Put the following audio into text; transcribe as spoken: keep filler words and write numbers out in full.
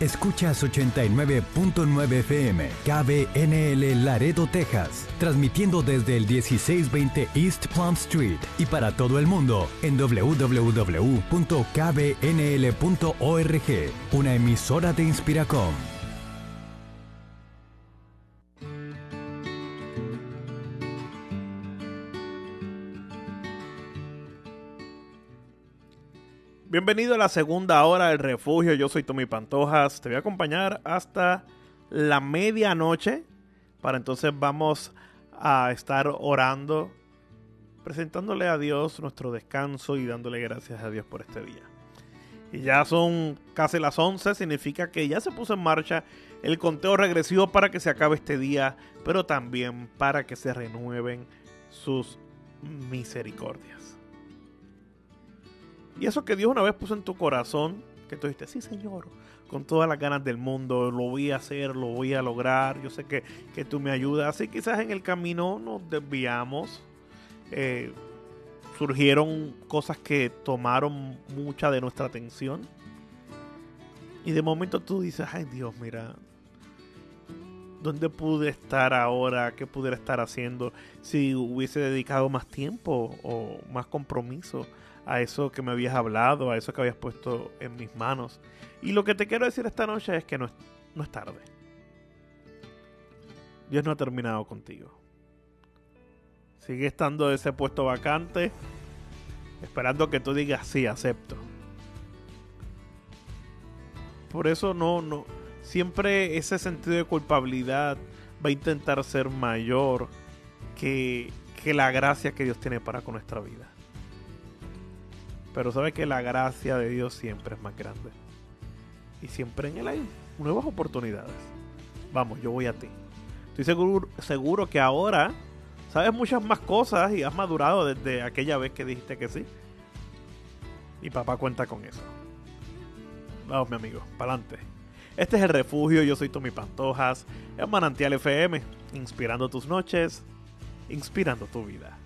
Escuchas ochenta y nueve punto nueve F M, K B N L Laredo, Texas, transmitiendo desde el dieciséis veinte East Plum Street y para todo el mundo en doble u doble u doble u punto k b n l punto org, una emisora de Inspiracom. Bienvenido a la segunda hora del refugio. Yo soy Tommy Pantojas. Te voy a acompañar hasta la medianoche. Para entonces vamos a estar orando, presentándole a Dios nuestro descanso y dándole gracias a Dios por este día. Y ya son casi las once, significa que ya se puso en marcha el conteo regresivo para que se acabe este día, pero también para que se renueven sus misericordias. Y eso que Dios una vez puso en tu corazón, que tú dijiste, sí Señor, con todas las ganas del mundo, lo voy a hacer, lo voy a lograr, yo sé que, que tú me ayudas. Y quizás en el camino nos desviamos, eh, surgieron cosas que tomaron mucha de nuestra atención. Y de momento tú dices, ay Dios, mira, ¿dónde pude estar ahora? ¿Qué pudiera estar haciendo si hubiese dedicado más tiempo o más compromiso a eso que me habías hablado, a eso que habías puesto en mis manos? Y lo que te quiero decir esta noche es que no es, no es tarde. Dios no ha terminado contigo. Sigue estando ese puesto vacante, esperando que tú digas, sí, acepto. Por eso no, no, siempre ese sentido de culpabilidad va a intentar ser mayor que, que la gracia que Dios tiene para con nuestra vida. Pero sabe que la gracia de Dios siempre es más grande. Y siempre en Él hay nuevas oportunidades. Vamos, yo voy a ti. Estoy seguro, seguro que ahora sabes muchas más cosas y has madurado desde aquella vez que dijiste que sí. Y papá cuenta con eso. Vamos, mi amigo, para adelante. Este es El Refugio, yo soy Tommy Pantojas, en Manantial F M, inspirando tus noches, inspirando tu vida.